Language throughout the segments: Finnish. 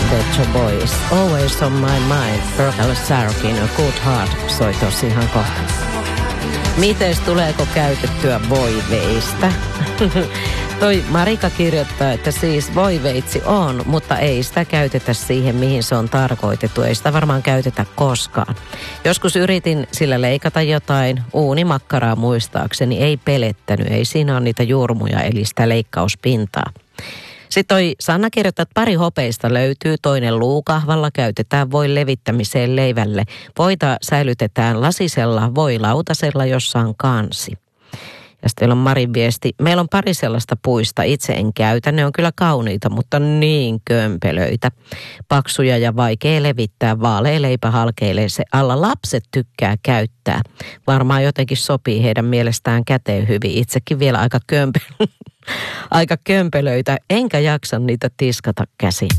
Pet Shop Boys. Always on my mind. Procol Harum, A Good Heart soi tossa ihan kohta. Mites tuleeko käytettyä voiveista? Toi Marika kirjoittaa, että siis voiveitsi on, mutta ei sitä käytetä siihen, mihin se on tarkoitettu. Ei sitä varmaan käytetä koskaan. Joskus yritin sillä leikata jotain uunimakkaraa muistaakseni. Ei pelettänyt, ei siinä ole niitä jurmuja, eli sitä leikkauspintaa. Sitten toi Sanna kirjoittaa, että pari hopeista löytyy, toinen luukahvalla käytetään voin levittämiseen leivälle. Voita säilytetään lasisella voilautasella, jossa on kansi. Ja sitten on Marin viesti, meillä on pari sellaista puista, itse en käytä, ne on kyllä kauniita, mutta niin kömpelöitä. Paksuja ja vaikea levittää, vaalea leipä halkeilee se alla. Lapset tykkää käyttää. Varmaan jotenkin sopii heidän mielestään käteen hyvin, itsekin vielä aika kömpelöitä, enkä jaksa niitä tiskata käsin.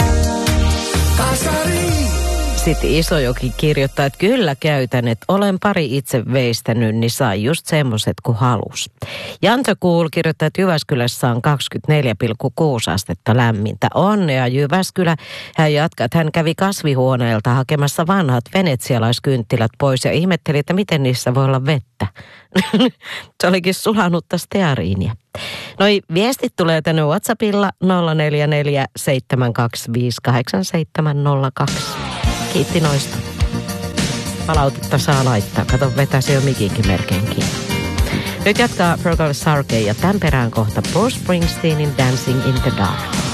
Sitten Isojoki kirjoittaa, että kyllä käytän, että olen pari itse veistänyt, niin sai just semmoset kuin halus. Janto Kuul kirjoittaa, että Jyväskylässä on 24,6 astetta lämmintä. Onnea Jyväskylä. Hän jatkaa, että hän kävi kasvihuoneelta hakemassa vanhat venetsialaiskynttilät pois ja ihmetteli, että miten niissä voi olla vettä. Se olikin sulanutta steariinia. Noi viestit tulee tänne WhatsAppilla 044 725 8702. Kiitti noista. Palautetta saa laittaa. Kato, vetää se jo mikinkin melkein kiinni. Nyt jatkaa Procol Harum ja tämän perään kohta Bruce Springsteenin Dancing in the Dark.